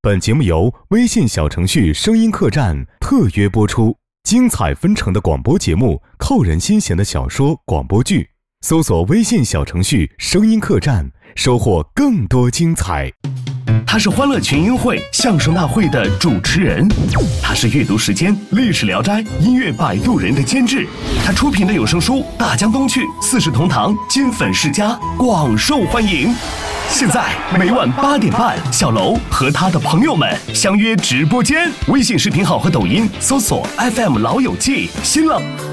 本节目由微信小程序声音客栈特约播出，精彩纷呈的广播节目，扣人心弦的小说广播剧，搜索微信小程序声音客栈，收获更多精彩。 他是欢乐群英会相声大会的主持人，他是阅读时间历史聊斋音乐摆渡人的监制，他出品的有声书大江东去四世同堂金粉世家广受欢迎。现在每晚8点半，小楼和他的朋友们相约直播间，微信视频号和抖音搜索 FM 老友记，新浪